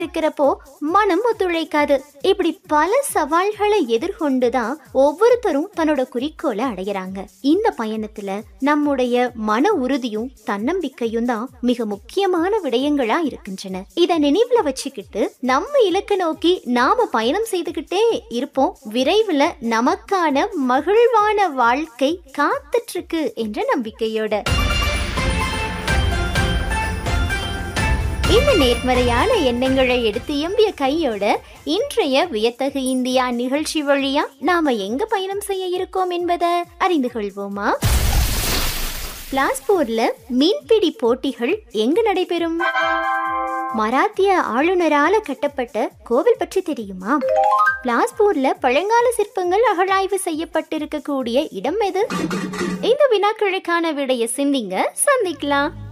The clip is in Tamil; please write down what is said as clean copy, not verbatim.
இருக்கிறப்போ மனம் ஒத்துழைக்காது. இப்படி பல சவால்களை எதிர்கொண்டுதான் ஒவ்வொருத்தரும் தன்னோட குறிக்கோளை அடையறாங்க. இந்த பயணத்துல நம்முடைய மன உறுதியும் தன்னம்பிக்கையும் தான் மிக முக்கியமான விடயங்களா இருக்கின்றன. இத நினைவுல வச்சுக்கிட்டு நம்ம இலக்கை நோக்கி நாம பயணம் செய்துகிட்டே இருப்போம். விரைவில் நமக்கான மகிழ்வான வாழ்க்கை காத்துட்டு இருக்கு என்ற நம்பிக்கையோட இந்த நேர்மறையான எண்ணங்களை எடுத்து எம்பிய கையோட இன்றைய வியத்தகு இந்தியா நிகழ்ச்சி வழியா நாம எங்க பயணம் செய்ய இருக்கோம் என்பதை அறிந்து கொள்வோமா? பிலாஸ்பூர்ல மீன்பிடி போட்டிகள் எங்கு நடைபெறும்? மராத்திய ஆளுநரால கட்டப்பட்ட கோவில் பற்றி தெரியுமா? பிலாஸ்பூர்ல பழங்கால சிற்பங்கள் அகழாய்வு செய்யப்பட்டிருக்கக்கூடிய இடம் எது? இந்த வினாக்களுக்கான விடைய சிந்திங்க. சந்திக்கலாம்.